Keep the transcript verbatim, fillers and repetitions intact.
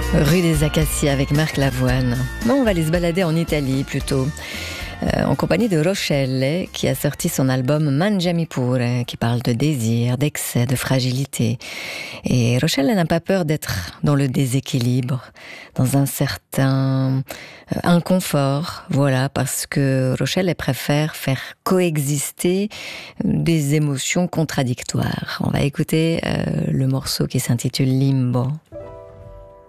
Rue des Acacias avec Marc Lavoine. Non, on va aller se balader en Italie plutôt. Euh, en compagnie de Rochelle, qui a sorti son album Mangiami Pure, qui parle de désir, d'excès, de fragilité. Et Rochelle n'a pas peur d'être dans le déséquilibre, dans un certain euh, inconfort, voilà, parce que Rochelle elle préfère faire coexister des émotions contradictoires. On va écouter euh, le morceau qui s'intitule Limbo.